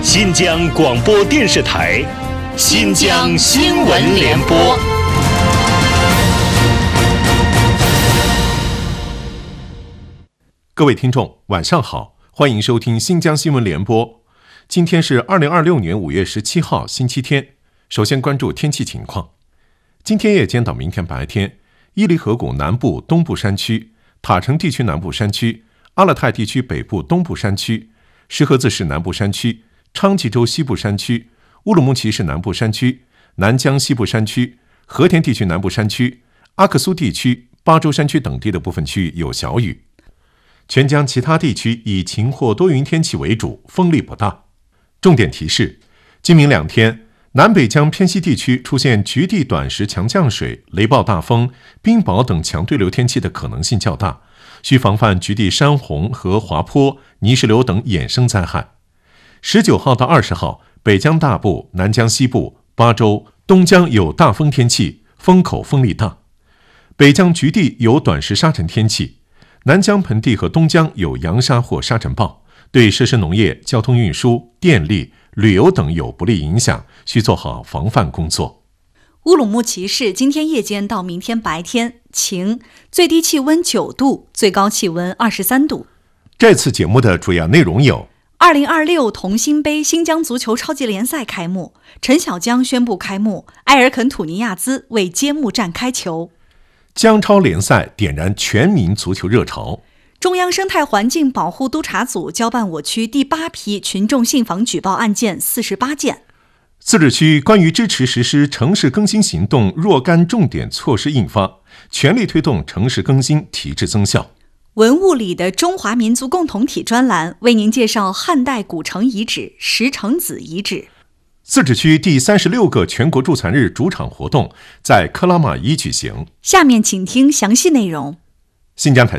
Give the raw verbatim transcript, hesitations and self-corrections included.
新疆广播电视台新疆新闻联播。 各位听众晚上好，欢迎收听新疆新闻联播。今天是二零二六年五月十七号星期天。首先关注天气情况。今天夜间到明天白天，伊犁河谷南部东部山区、塔城地区南部山区、阿勒泰地区北部东部山区、石河子市南部山区、昌吉州西部山区、乌鲁木齐市南部山区、南疆西部山区、和田地区南部山区、阿克苏地区、巴州山区等地的部分区域有小雨。全疆其他地区以晴或多云天气为主，风力不大。重点提示：今明两天，南北疆偏西地区出现局地短时强降水、雷暴大风、冰雹等强对流天气的可能性较大，需防范局地山洪和滑坡、泥石流等衍生灾害。十九号到二十号，北疆大部、南疆西部、巴州、东疆有大风天气，风口风力大；北疆局地有短时沙尘天气，南疆盆地和东疆有扬沙或沙尘暴，对设施农业、交通运输、电力、旅游等有不利影响，需做好防范工作。 乌鲁木齐市今天夜间到明天白天晴，最低气温九度，最高气温二十三度。 这次节目的主要内容有： 二零二六同心杯新疆足球超级联赛开幕，陈小江宣布开幕，埃尔肯土尼亚兹为揭幕战开球。 疆超联赛点燃全民足球热潮。 中央生态环境保护督察组交办我区第八批群众信访举报案件四十八件。 自治区关于支持实施城市更新行动若干重点措施印发，全力推动城市更新提质增效。 文物里的中华民族共同体专栏为您介绍汉代古城遗址石城子遗址。 自治区第三十六个全国助残日主场活动在克拉玛依举行。 下面请听详细内容。 新疆台